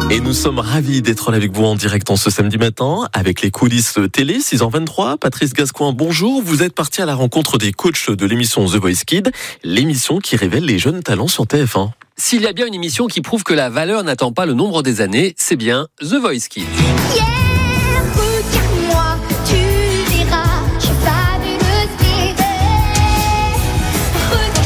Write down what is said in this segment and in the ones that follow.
Et nous sommes ravis d'être là avec vous en direct en ce samedi matin avec les coulisses télé, 6h23. Patrice Gascoin, bonjour. Vous êtes parti à la rencontre des coachs de l'émission The Voice Kids, l'émission qui révèle les jeunes talents sur TF1. S'il y a bien une émission qui prouve que la valeur n'attend pas le nombre des années, c'est bien The Voice Kids. Yeah, regarde-moi, tu verras, je suis fabuleuse bébé. Regarde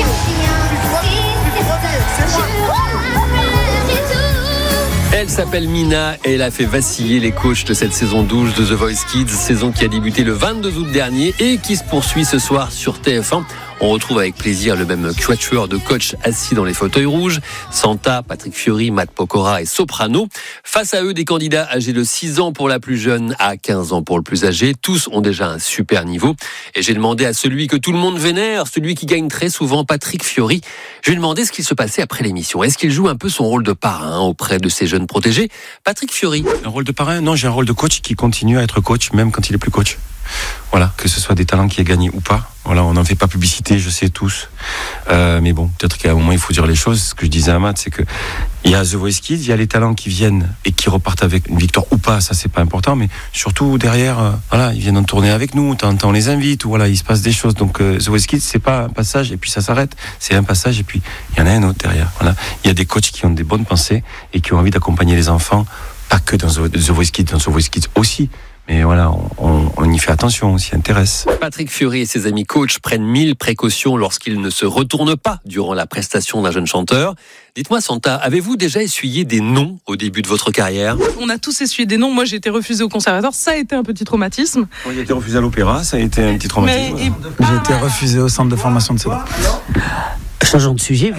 bien, c'est tout. Elle s'appelle Mina et elle a fait vaciller les coachs de cette saison 12 de The Voice Kids, saison qui a débuté le 22 août dernier et qui se poursuit ce soir sur TF1. On retrouve avec plaisir le même quatuor de coachs assis dans les fauteuils rouges. Santa, Patrick Fiori, Matt Pokora et Soprano. Face à eux, des candidats âgés de 6 ans pour la plus jeune à 15 ans pour le plus âgé. Tous ont déjà un super niveau. Et j'ai demandé à celui que tout le monde vénère, celui qui gagne très souvent, Patrick Fiori. Je lui ai demandé ce qu'il se passait après l'émission. Est-ce qu'il joue un peu son rôle de parrain auprès de ses jeunes protégés? Patrick Fiori. Un rôle de parrain? Non, j'ai un rôle de coach qui continue à être coach, même quand il est plus coach. Voilà, que ce soit des talents qui aient gagné ou pas. Voilà, on n'en fait pas publicité, je sais tous. Mais bon, peut-être qu'à un moment, il faut dire les choses. Ce que je disais à Matt, c'est que il y a The Voice Kids, il y a les talents qui viennent et qui repartent avec une victoire ou pas, ça c'est pas important. Mais surtout derrière, voilà, ils viennent en tournée avec nous, on les invite, ou voilà, il se passe des choses. Donc The Voice Kids, c'est pas un passage et puis ça s'arrête. C'est un passage et puis il y en a un autre derrière. Voilà, il y a des coachs qui ont des bonnes pensées et qui ont envie d'accompagner les enfants, pas que dans The Voice Kids, dans The Voice Kids aussi. Mais voilà, on y fait attention, on s'y intéresse. Patrick Fiori et ses amis coachs prennent 1000 précautions lorsqu'ils ne se retournent pas durant la prestation d'un jeune chanteur. Dites-moi Santa, avez-vous déjà essuyé des noms au début de votre carrière? On a tous essuyé des noms. Moi, j'ai été refusée au conservatoire. Ça a été un petit traumatisme. Moi, j'ai été refusé à l'opéra, ça a été un petit traumatisme. J'ai été refusé au centre de formation de Cédric. Changeons de sujet.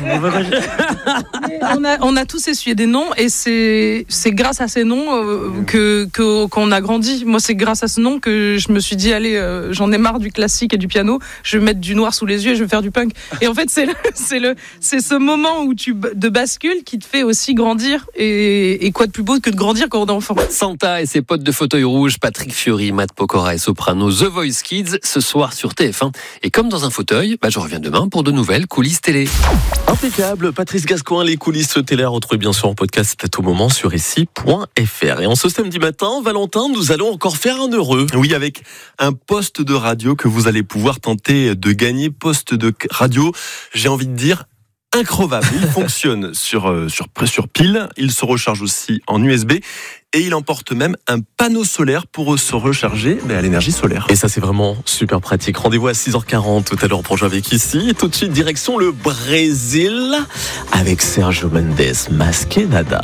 On a tous essuyé des noms et c'est grâce à ces noms qu'on a grandi. Moi, c'est grâce à ce nom que je me suis dit, allez, j'en ai marre du classique et du piano. Je vais mettre du noir sous les yeux et je vais faire du punk. Et en fait, c'est ce moment où de bascule qui te fait aussi grandir. Et quoi de plus beau que de grandir quand on est enfant. Santa et ses potes de fauteuil rouge, Patrick Fiori, Matt Pokora et Soprano, The Voice Kids, ce soir sur TF1. Et comme dans un fauteuil, je reviens demain pour de nouvelles coulisses télé. Impeccable, Patrice Gascoin, les coulisses télé à retrouver bien sûr en podcast à tout moment sur ici.fr. Et en ce samedi matin, Valentin, nous allons encore faire un heureux. Oui, avec un poste de radio que vous allez pouvoir tenter de gagner. Poste de radio, j'ai envie de dire increvable. Il fonctionne sur pile, il se recharge aussi en USB et il emporte même un panneau solaire pour se recharger à l'énergie solaire. Et ça, c'est vraiment super pratique. Rendez-vous à 6h40 tout à l'heure pour jouer avec ici. Et tout de suite, direction le Brésil avec Sergio Mendes, Masqué Nada.